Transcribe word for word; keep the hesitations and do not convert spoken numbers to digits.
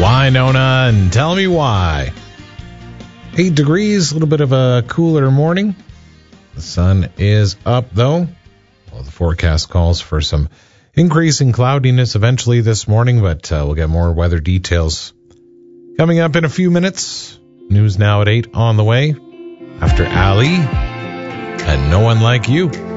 Why, Nona, and tell me why. Eight degrees, a little bit of a cooler morning. The sun is up, though. Well, the forecast calls for some increasing cloudiness eventually this morning, but uh, we'll get more weather details coming up in a few minutes. News Now at eight on the way. After Ali and No One Like You.